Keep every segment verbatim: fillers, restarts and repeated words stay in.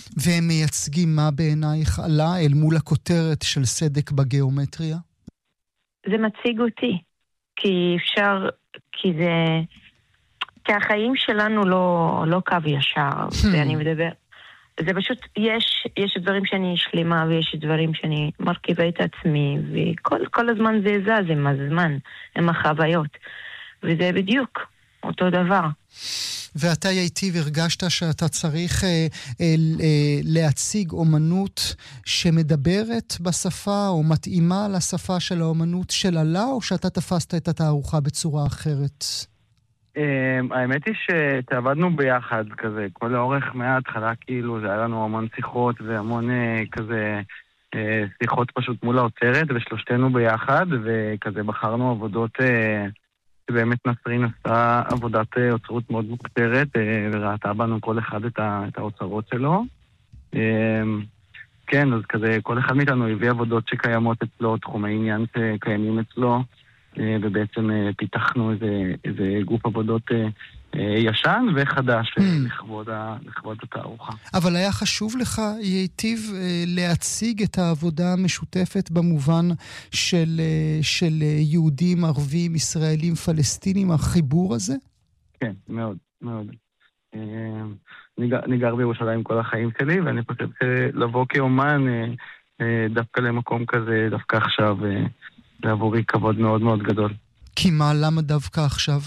והם מייצגים מה בעינייך עלה אל מול הכותרת של סדק בגיאומטריה? זה מציג אותי, כי אפשר, כי זה, כי החיים שלנו לא, לא קו ישר, ואני מדבר, זה פשוט, יש, יש דברים שאני שלמה, ויש דברים שאני מרכיבה את עצמי, וכל כל הזמן זה זז עם הזמן, עם החוויות, וזה בדיוק אותו דבר. ואתה ייטיב הרגשת שאתה צריך אה, אה, אה, להציג אומנות שמדברת בשפה או מתאימה לשפה של האומנות של עלה, או שאתה תפסת את התערוכה בצורה אחרת? האמת היא שעבדנו ביחד כזה, כל לאורך מההתחלה כאילו, זה היה לנו המון שיחות והמון כזה שיחות פשוט מול האוצרת, ושלושתנו ביחד, וכזה בחרנו עבודות שבאמת נסרין עשתה עבודת אוצרות מאוד מוקטרת, וראתה בנו כל אחד את האוצרות שלו. כן, אז כזה כל אחד מאיתנו הביא עבודות שקיימות אצלו, תחומי עניין שקיימים אצלו, ובעצם פיתחנו איזה, איזה גוף עבודות ישן וחדש לכבוד, לכבוד התערוכה. אבל היה חשוב לך, ייטיב, להציג את העבודה המשותפת במובן של, של יהודים, ערבים, ישראלים, פלסטינים, החיבור הזה? כן, מאוד, מאוד. אני גר, אני גר בירושלים כל החיים שלי, ואני חושב שלבוא כאומן דווקא למקום כזה, דווקא עכשיו, זה עבורי כבוד מאוד מאוד גדול. כי מה, למה דווקא עכשיו?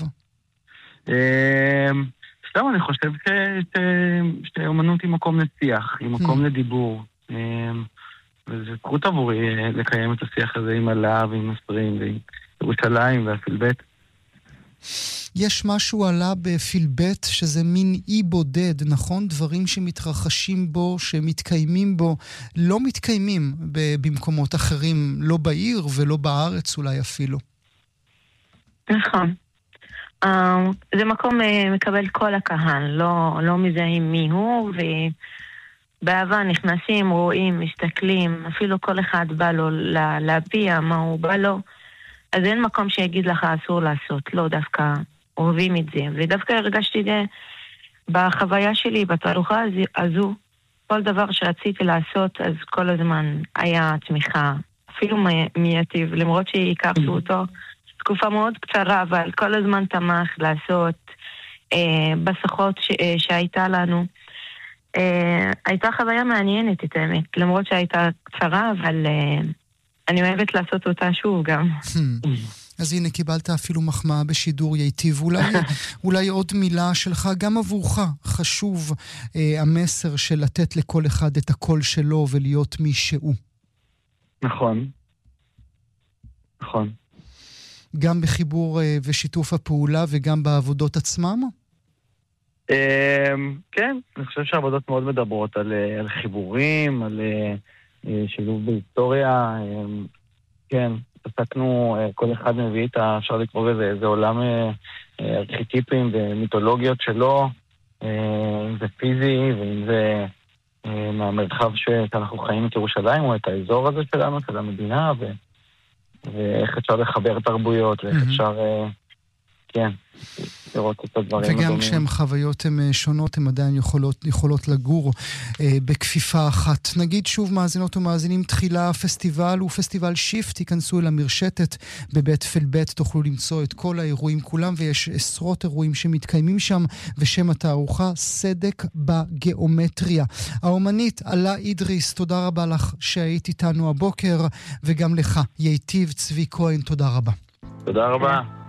סתם, אני חושב שאומנות היא מקום לשיח, היא מקום לדיבור. וזה זכות עבורי לקיים את השיח הזה עם עלה ועם נסרין ועם ירושלים והפילבט. יש משהו עלה בפילבט שזה מין אי בודד, נכון? דברים שמתרחשים בו, שמתקיימים בו, לא מתקיימים במקומות אחרים, לא בעיר ולא בארץ אולי אפילו. נכון. Uh, זה מקום uh, מקבל כל הקהל, לא, לא מזהים מי הוא, ובאהבה נכנסים, רואים, מסתכלים, אפילו כל אחד בא לו לה, להביע מה הוא בא לו, אז אין מקום שיגיד לך אסור לעשות, לא דווקא אוהבים את זה, ודווקא הרגשתי את זה בחוויה שלי, בתערוכה הזו, כל דבר שרציתי לעשות, אז כל הזמן היה תמיכה, אפילו מייטיב, למרות שהכרתי אותו, תקופה מאוד קצרה, אבל כל הזמן תמך לעשות אה, בשיחות ש, אה, שהייתה לנו. אה, הייתה חוויה מעניינת, את האמת, למרות שהייתה קצרה, אבל אה, אני אוהבת לעשות אותה שוב גם. אז הנה, קיבלת אפילו מחמאה בשידור ייטיב. אולי, אולי עוד מילה שלך, גם עבורך חשוב אה, המסר של לתת לכל אחד את הקול שלו ולהיות מי שהוא. נכון. נכון. גם בחיבור ושיתוף הפעולה וגם בעבודות עצמם? כן, אני חושב שהעבודות מאוד מדברות על, על חיבורים, על שילוב בהיסטוריה. כן, עסקנו, כל אחד מביא את ה... אפשר לקרוא בזה, איזה עולם ארכיטיפים ומיתולוגיות שלו, אם זה פיזי ואם זה מהמרחב שאנחנו חיים את ירושלים, או את האזור הזה שלנו, של המדינה, ו... ואיך אפשר לחבר תרבויות, ואיך אפשר, כן, לראות את הדברים וגם הדומים. כשהן חוויות הן שונות, הן עדיין יכולות, יכולות לגור אה, בכפיפה אחת. נגיד שוב, מאזינות ומאזינים, תחילה פסטיבל ופסטיבל שיפט, ייכנסו אל המרשתת בבית פילבט, תוכלו למצוא את כל האירועים כולם, ויש עשרות אירועים שמתקיימים שם, ושם התערוכה סדק בגיאומטריה. האומנית עלה אידריס, תודה רבה לך שהיית איתנו הבוקר, וגם לך, ייטיב צבי כהן, תודה רבה. תודה רבה.